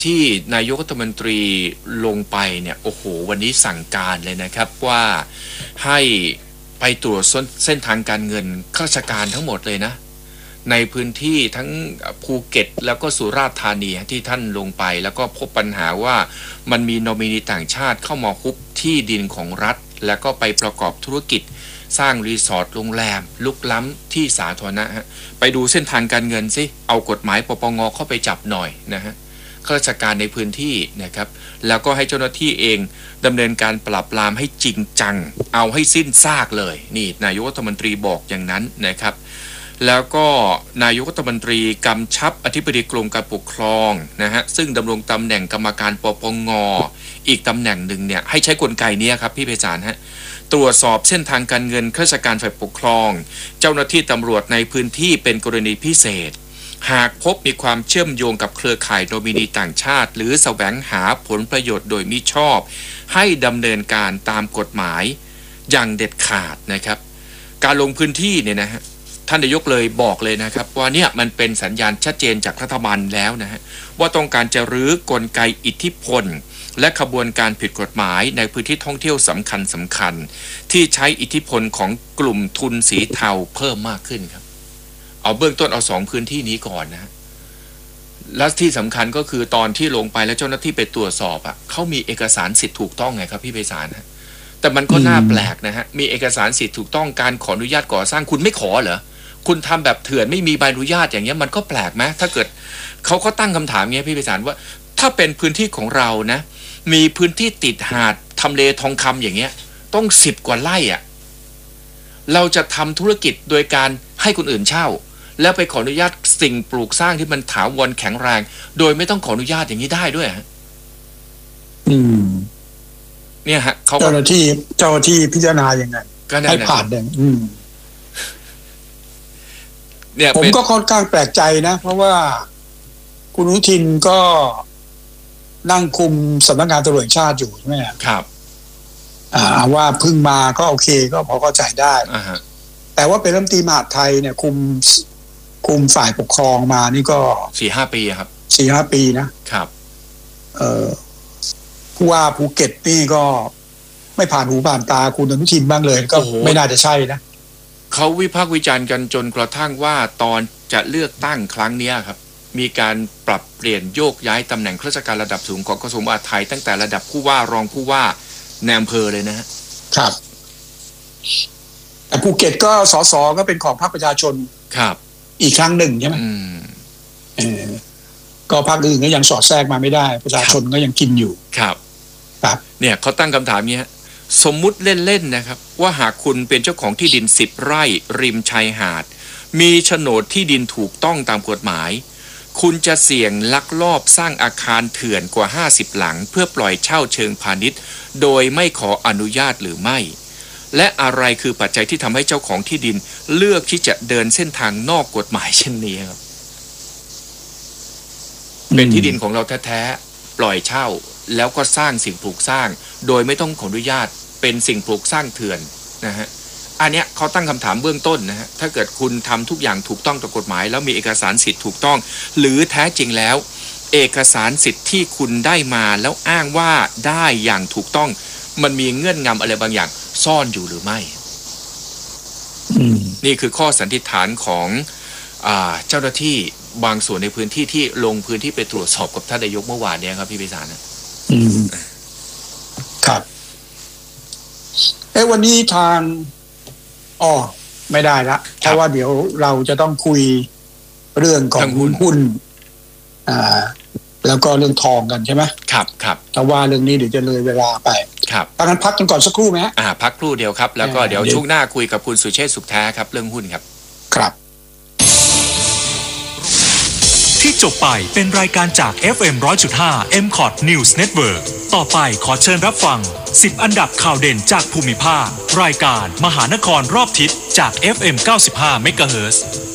ที่นายกรัฐมนตรีลงไปเนี่ยโอ้โหวันนี้สั่งการเลยนะครับว่าให้ไปตรวจเส้นทางการเงินข้าราชการทั้งหมดเลยนะในพื้นที่ทั้งภูเก็ตแล้วก็สุราษฎร์ธานีที่ท่านลงไปแล้วก็พบปัญหาว่ามันมีนอมินีต่างชาติเข้ามาฮุบที่ดินของรัฐแล้วก็ไปประกอบธุรกิจสร้างรีสอร์ทโรงแรมลุกล้ำที่สาธารณะไปดูเส้นทางการเงินสิเอากฎหมายปปงเข้าไปจับหน่อยนะฮะข้าราชการในพื้นที่นะครับแล้วก็ให้เจ้าหน้าที่เองดำเนินการปราบปรามให้จริงจังเอาให้สิ้นซากเลยนี่นายกรัฐมนตรีบอกอย่างนั้นนะครับแล้วก็นายกรัฐมนตรีกำชับอธิบดีกรมการปกครองนะฮะซึ่งดำรงตำแหน่งกรรมการปปงอีกตำแหน่งหนึ่งเนี่ยให้ใช้กลไกนี้ครับพี่ไพศาลฮะตรวจสอบเส้นทางการเงินข้าราชการฝ่ายปกครองเจ้าหน้าที่ตำรวจในพื้นที่เป็นกรณีพิเศษหากพบมีความเชื่อมโยงกับเครือข่ายโนมินีต่างชาติหรือแสวงหาผลประโยชน์โดยมิชอบให้ดำเนินการตามกฎหมายอย่างเด็ดขาดนะครับการลงพื้นที่เนี่ยนะฮะท่านนายกเลยบอกเลยนะครับว่าเนี่ยมันเป็นสัญญาณชัดเจนจากรัฐบาลแล้วนะฮะว่าต้องการจะรื้อกลไกอิทธิพลและขบวนการผิดกฎหมายในพื้นที่ท่องเที่ยวสำคัญที่ใช้อิทธิพลของกลุ่มทุนสีเทาเพิ่มมากขึ้นครับเอาเบื้องต้นเอา2พื้นที่นี้ก่อนนะและที่สำคัญก็คือตอนที่ลงไปแล้วเจ้าหน้าที่ไปตรวจสอบเขามีเอกสารสิทธิ์ถูกต้องไงครับพี่ไพศาลฮะแต่มันก็น่าแปลกนะฮะมีเอกสารสิทธิ์ถูกต้องการขออนุญาตก่อสร้างคุณไม่ขอเหรอคุณทำแบบเถื่อนไม่มีใบอนุญาตอย่างเงี้ยมันก็แปลกไหมถ้าเกิดเขาก็ตั้งคำถามเงี้ยพี่ไพศาลว่าถ้าเป็นพื้นที่ของเรานะมีพื้นที่ติดหาดทำเลทองคำอย่างเงี้ยต้อง10 กว่าไร่เราจะทำธุรกิจโดยการให้คนอื่นเช่าแล้วไปขออนุญาตสิ่งปลูกสร้างที่มันถาวรแข็งแรงโดยไม่ต้องขออนุญาตอย่างนี้ได้ด้วยฮะเนี่ยฮะเขาเจ้าหน้าที่พิจารณาอย่างไงให้ผ่านเนี่ยเนี่ยผมก็ค่อนข้างแปลกใจนะเพราะว่าคุณอนุทินก็นั่งคุมสำนักงานตำรวจแห่งชาติอยู่ใช่ไหมครับว่าเพิ่งมาก็โอเคก็พอเข้าใจได้แต่ว่าเป็นรัฐมนตรีมหาดไทยเนี่ยคุมฝ่ายปกครองมานี่ก็ 4-5 ปีครับ 4-5 ปีนะครับผู้ว่าภูเก็ตนี่ก็ไม่ผ่านหูผ่านตาคุณอนุทินบ้างเลยก็ไม่น่าจะใช่นะเขาวิพากษ์วิจารณ์กันจนกระทั่งว่าตอนจะเลือกตั้งครั้งนี้ครับมีการปรับเปลี่ยนโยกย้ายตำแหน่งข้าราชการระดับสูงของกระทรวงมหาดไทยตั้งแต่ระดับผู้ว่ารองผู้ว่าในอำเภอเลยนะฮะครับแต่ภูเก็ตก็สสก็เป็นของพรรคประชาชนครับอีกครั้งหนึ่งใช่ไหมก็พรรคอื่นก็ยังสอดแทรกมาไม่ได้ประชาชนก็ยังกินอยู่ครับครับเนี่ยเขาตั้งคำถามนี้ฮะสมมุติเล่นๆนะครับว่าหากคุณเป็นเจ้าของที่ดิน10 ไร่ริมชายหาดมีโฉนดที่ดินถูกต้องตามกฎหมายคุณจะเสี่ยงลักลอบสร้างอาคารเถื่อนกว่า50 หลังเพื่อปล่อยเช่าเชิงพาณิชย์โดยไม่ขออนุญาตหรือไม่และอะไรคือปัจจัยที่ทำให้เจ้าของที่ดินเลือกที่จะเดินเส้นทางนอกกฎหมายเช่นนี้ครับเป็นที่ดินของเราแท้ๆปล่อยเช่าแล้วก็สร้างสิ่งปลูกสร้างโดยไม่ต้องขออนุญาตเป็นสิ่งปลูกสร้างเถื่อนนะฮะอันเนี้ยเขาตั้งคำถามเบื้องต้นนะฮะถ้าเกิดคุณทำทุกอย่างถูกต้องตามกฎหมายแล้วมีเอกสารสิทธิ์ถูกต้องหรือแท้จริงแล้วเอกสารสิทธิ์ที่คุณได้มาแล้วอ้างว่าได้อย่างถูกต้องมันมีเงื่อนงำอะไรบางอย่างซ่อนอยู่หรือไม่นี่คือข้อสันนิษฐานของเจ้าหน้าที่บางส่วนในพื้นที่ที่ลงพื้นที่ไปตรวจสอบกับท่านนายกเมื่อวานนี้ครับพี่ไพศาลครับวันนี้ทางไม่ได้ละเพราะว่าเดี๋ยวเราจะต้องคุยเรื่องของหุ้นแล้วก็เรื่องทองกันใช่ไหมครับครับแต่ว่าเรื่องนี้เดี๋ยวจะเลยเวลาไปครับดังนั้นพักกันก่อนสักครู่ไหมพักครู่เดียวครับแล้วก็เดี๋ยวช่วงหน้าคุยกับคุณสุเชษฐ์สุขแท้ครับเรื่องหุ้นครับครับที่จบไปเป็นรายการจาก FM 100.5 MCOT News Network ต่อไปขอเชิญรับฟัง10 อันดับข่าวเด่นจากภูมิภาครายการมหานครรอบทิศจาก FM 95 MHz